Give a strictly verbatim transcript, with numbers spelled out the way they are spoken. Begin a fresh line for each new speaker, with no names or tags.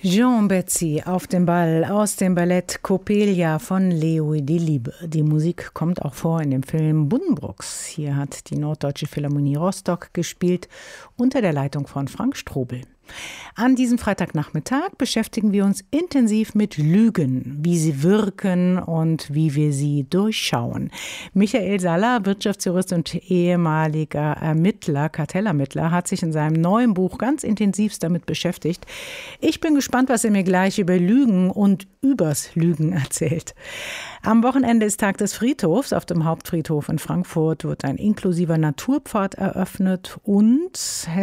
Jean Betzi auf dem Ball aus dem Ballett Coppelia von Leo Delibes. Die Musik kommt auch vor in dem Film Buddenbrooks. Hier hat die Norddeutsche Philharmonie Rostock gespielt unter der Leitung von Frank Strobel. An diesem Freitagnachmittag beschäftigen wir uns intensiv mit Lügen, wie sie wirken und wie wir sie durchschauen. Michael Saller, Wirtschaftsjurist und ehemaliger Ermittler, Kartellermittler, hat sich in seinem neuen Buch ganz intensivst damit beschäftigt. Ich bin gespannt, was er mir gleich über Lügen und übers Lügen erzählt. Am Wochenende ist Tag des Friedhofs. Auf dem Hauptfriedhof in Frankfurt wird ein inklusiver Naturpfad eröffnet und